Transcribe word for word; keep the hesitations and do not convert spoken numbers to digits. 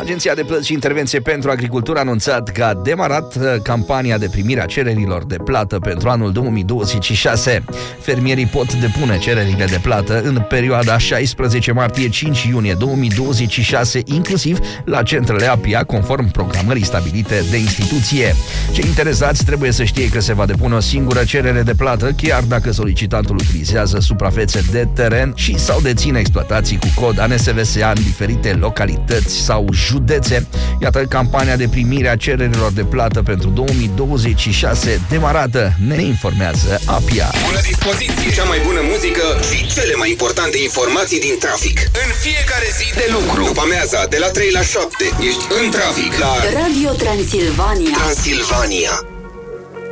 Agenția de Plăți și Intervenție pentru Agricultură a anunțat că a demarat campania de primire a cererilor de plată pentru anul două mii douăzeci și șase. Fermierii pot depune cererile de plată în perioada șaisprezece martie - cinci iunie două mii douăzeci și șase, inclusiv la centrele A P I A, conform programării stabilite de instituție. Cei interesați trebuie să știe că se va depune o singură cerere de plată, chiar dacă solicitantul utilizează suprafețe de teren și sau deține exploatații cu cod A N S V S A în diferite localități sau județe. Iată campania de primire a cererilor de plată pentru două mii douăzeci și șase demarată, ne informează A P I A. Bună dispoziție, cea mai bună muzică și cele mai importante informații din trafic. În fiecare zi de lucru, după amiaza, de la trei la șapte, ești în trafic la Radio Transilvania. Transilvania.